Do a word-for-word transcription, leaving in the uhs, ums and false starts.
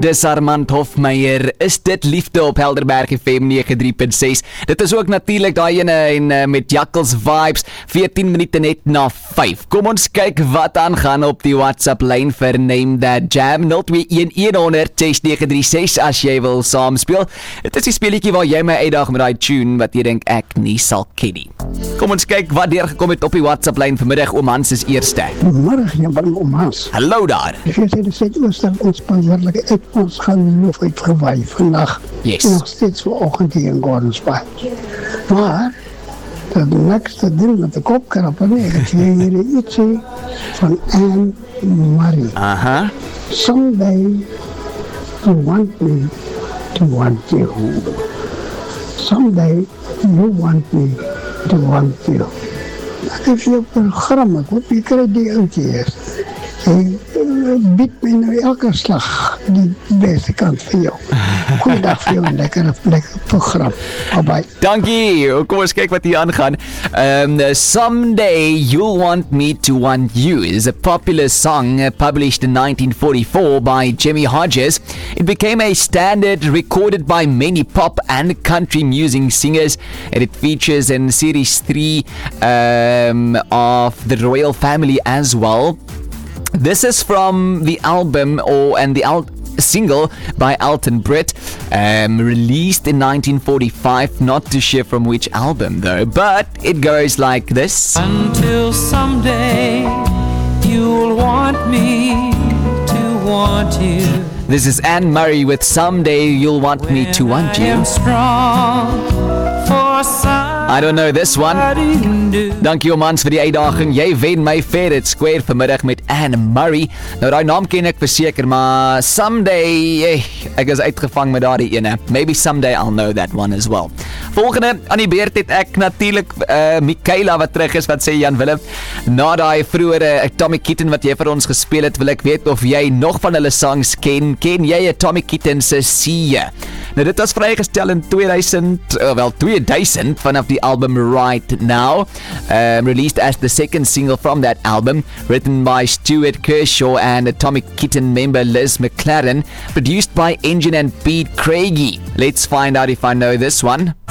Dis Armand Hofmeyer. Is dit liefde op Helderberg F M nege drie punt ses? Dit is ook natuurlik daai ene en uh, met Jackals Vibes, veertien minute net na vyf. Kom ons kyk wat aangaan op die WhatsApp lyn vir Name That Jam nul twee een een honderd ses nege drie ses as jy wil saamspeel. Dit is die speletjie waar jy my uitdaag met daai tune wat jy dink ek nie sal ken nie. Kom ons kyk wat deurgekom het op die WhatsApp lyn vanmiddag. Oom Hans is eerste. Goeiemôre, jy ben Oom Hans. Hallo daar. Ek sê dit sê ons ons behoorlik uit ons geloof uitgewaai vandag. Yes. Nog steeds voor oggend hier in Gordons Bay. Maar dat nekste ding met de kopkrappen, nee, ik zie hier ietsje van Anne Marie. Aha. Someday you want me to want you. Someday you want me to want you. Dat is je programma, ik hoop je krijgt die uit eerst. Jy bied my nou elke slag die beste kant vir jou. Goeiedag vir jou en lekker, lekker program. Bye-bye. Dankie. Kom ons kyk wat hier aangaan. Um, Someday You'll Want Me to Want You is a popular song uh, published in nineteen forty-four by Jimmy Hodges. It became a standard recorded by many pop and country music singers, and it features in series three um, of the royal family as well. This is from the album or and the al- single by Elton Britt, um, released in nineteen forty-five. Not too sure from which album though, but it goes like this. Until someday you'll want me to want you. This is Anne Murray with Someday You'll Want Me to Want I am You. strong for I don't know this one. Dankie Oom Hans vir die uitdaging. Jy wen my Favorite Square vanmiddag met Anne Murray. Nou daai naam ken ek verseker, maar Someday, eh, ek is uitgevang met daardie ene. Maybe someday I'll know that one as well. Volgende aan die beurt het ek natuurlik uh, Michaela wat terug is. Wat sê Jan Willem? Na daai vroeëre Atomic Kitten wat jy vir ons gespeel het, wil ek weet of jy nog van hulle songs ken. Ken jy Atomic Kitten se See Ya? Nou dit was vrygestel in tweeduisend, uh, wel tweeduisend vanaf die album Right Now, um, released as the second single from that album, written by Stuart Kershaw and Atomic Kitten member Liz McLaren, produced by Engine and Pete Craigie. Let's find out if I know this one.